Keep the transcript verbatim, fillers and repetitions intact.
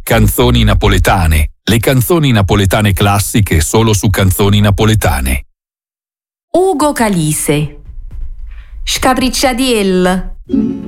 Canzoni napoletane. Le canzoni napoletane classiche solo su Canzoni Napoletane. Ugo Calise. Scapricciadiel.